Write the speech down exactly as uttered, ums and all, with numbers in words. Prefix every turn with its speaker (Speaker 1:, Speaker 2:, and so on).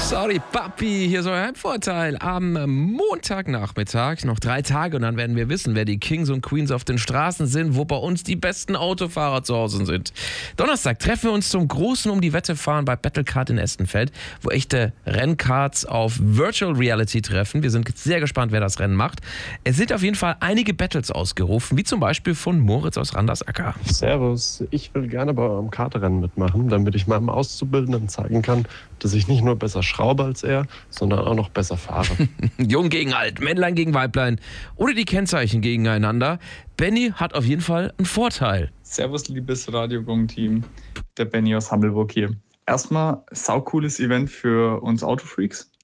Speaker 1: Sorry, Papi, hier ist euer Heimvorteil. Am Montagnachmittag, noch drei Tage und dann werden wir wissen, wer die Kings und Queens auf den Straßen sind, wo bei uns die besten Autofahrer zu Hause sind. Donnerstag treffen wir uns zum großen Um die Wette fahren bei Battlecard in Estenfeld, wo echte Rennkarts auf Virtual Reality treffen. Wir sind sehr gespannt, wer das Rennen macht. Es sind auf jeden Fall einige Battles ausgerufen, wie zum Beispiel von Moritz aus Randersacker.
Speaker 2: Servus, ich will gerne bei eurem Kartrennen mitmachen, damit ich meinem Auszubildenden zeigen kann, dass ich nicht nur besser schraube als er, sondern auch noch besser fahre.
Speaker 1: Jung gegen alt, Männlein gegen Weiblein oder die Kennzeichen gegeneinander. Benny hat auf jeden Fall einen Vorteil.
Speaker 3: Servus, liebes Radio-Gong-Team. Der Benny aus Hammelburg hier. Erstmal, saucooles Event für uns Autofreaks.